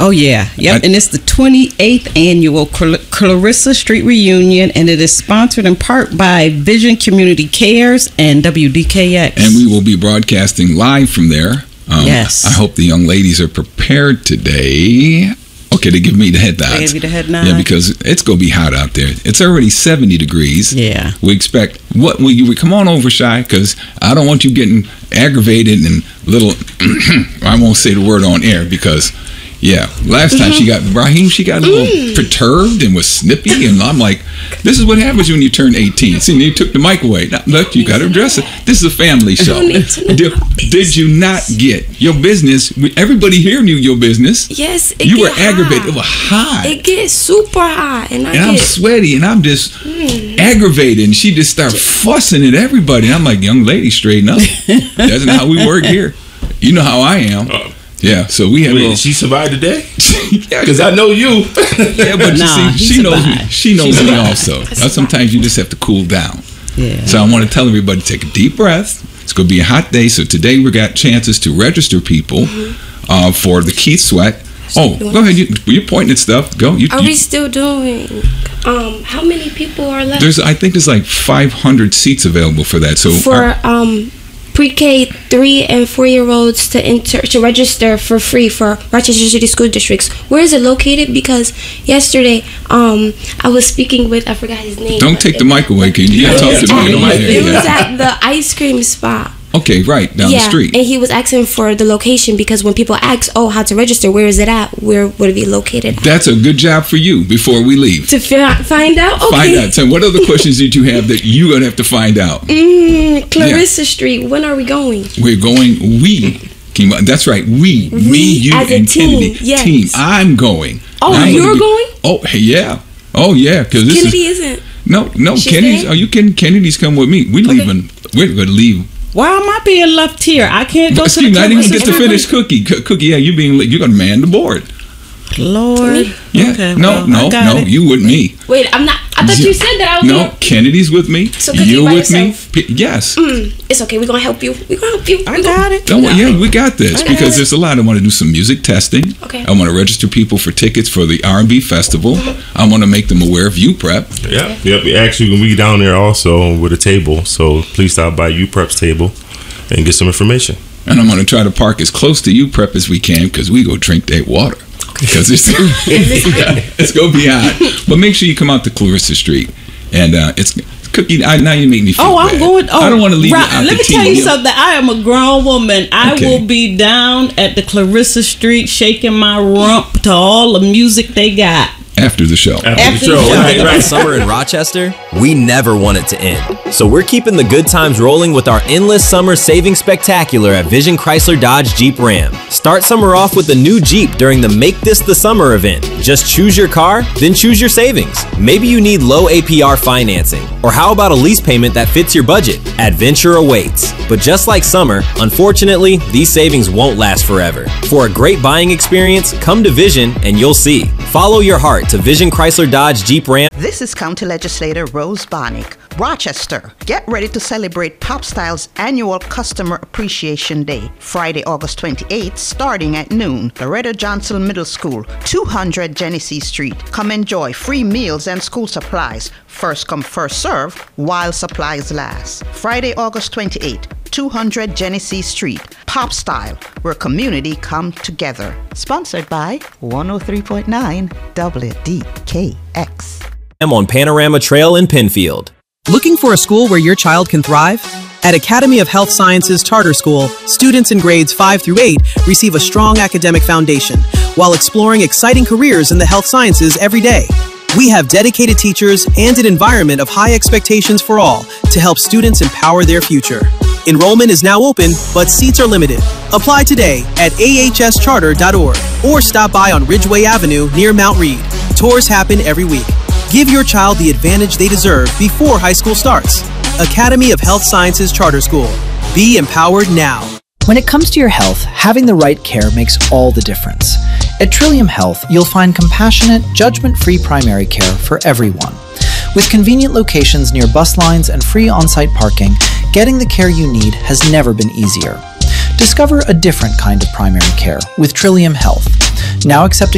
Oh, yeah. Yep. And it's the 28th annual Clarissa Street Reunion, and it is sponsored in part by Vision Community Cares and WDKX. And we will be broadcasting live from there. Yes. I hope the young ladies are prepared today. Okay, they give me the head nods. They give you the head nod? Yeah, because it's going to be hot out there. It's already 70 degrees. Yeah. We expect, we come on over, Shy, because I don't want you getting aggravated and little, I won't say the word on air because, yeah, last time she got a little perturbed and was snippy, and I'm like, this is what happens when you turn 18. See, you took the mic away. Now, look, you got to address it. This is a family show. Did you not get your business? Everybody here knew your business. Yes, you were aggravated. It was hot. It gets super hot, and I'm sweaty, and I'm just aggravated. And she just started fussing at everybody. And I'm like, young lady, straighten up. That's not how we work here. You know how I am. Yeah, so we had. Wait, did she survive today? Yeah, because I know you. Yeah, but you see, she knows me. She knows me also. Sometimes you just have to cool down. Yeah. So I want to tell everybody, take a deep breath. It's going to be a hot day. So today we got chances to register people for the Keith Sweat. Oh, go ahead. You're pointing at stuff. Go. Are we still doing? How many people are left? I think there's like 500 seats available for that. So for pre-K 3 and 4-year-olds to register for free for Rochester City School Districts. Where is it located? Because yesterday I was speaking with, I forgot his name. Don't take the mic away, Ken. You gotta talk to me. It was at the ice cream spot. Okay, right, down the street. And he was asking for the location because when people ask, how to register, where is it at? Where would it be located at? That's a good job for you before we leave. To find out? Okay. Find out. So what other questions did you have that you're going to have to find out? Clarissa Street, when are we going? We're going, that's right, me, you, as and a team. Kennedy. Yes. Team. I'm going. Oh, you're going? Oh, yeah. Oh, yeah. Kennedy isn't. No, Kennedy's, Kennedy's come with me. We're leaving. We're going to leave. Why am I being left here? I can't go to the I didn't get to finish Cookie. Cookie, yeah, you're going to man the board. Lord. Yeah. Okay, no, you with me. Wait, I'm not. I thought you said that I was. No, Kennedy's with me. So you with yourself? Me. Yes. It's okay. We're gonna help you. I got it. We got this because there's a lot. I want to do some music testing. Okay. I want to register people for tickets for the R&B festival. I want to make them aware of UPrep. Yeah. Yep. Actually, we down there also with a table. So please stop by UPrep's table and get some information. And I'm going to try to park as close to UPrep as we can because we go drink that water. Because it's going to be hot. But make sure you come out to Clarissa Street. And it's Cookie. Now you make me feel bad. I'm going. I don't want to leave you out. Let me tell you something. I am a grown woman. I will be down at the Clarissa Street shaking my rump to all the music they got. After the show. After the show. Right. Summer in Rochester, we never want it to end. So we're keeping the good times rolling with our endless summer savings spectacular at Vision Chrysler Dodge Jeep Ram. Start summer off with a new Jeep during the Make This the Summer event. Just choose your car, then choose your savings. Maybe you need low APR financing, or how about a lease payment that fits your budget? Adventure awaits. But just like summer, unfortunately, these savings won't last forever. For a great buying experience, come to Vision and you'll see. Follow your heart to Vision Chrysler Dodge Jeep Ram. This is County Legislator Rose Barnick. Rochester, get ready to celebrate Pop Style's annual Customer Appreciation Day, Friday, August 28th, starting at noon. Loretta Johnson Middle School, 200 Genesee Street. Come enjoy free meals and school supplies. First come, first serve, while supplies last. Friday, August 28th. 200 Genesee Street, Pop Style, where community come together. Sponsored by 103.9 WDKX. I'm on Panorama Trail in Penfield. Looking for a school where your child can thrive? At Academy of Health Sciences Charter School, students in grades 5 through 8 receive a strong academic foundation while exploring exciting careers in the health sciences every day. We have dedicated teachers and an environment of high expectations for all to help students empower their future. Enrollment is now open, but seats are limited. Apply today at ahscharter.org or stop by on Ridgeway Avenue near Mount Reed. Tours happen every week. Give your child the advantage they deserve before high school starts. Academy of Health Sciences Charter School. Be empowered now. When it comes to your health, having the right care makes all the difference. At Trillium Health, you'll find compassionate, judgment-free primary care for everyone. With convenient locations near bus lines and free on-site parking, getting the care you need has never been easier. Discover a different kind of primary care with Trillium Health. Now accepting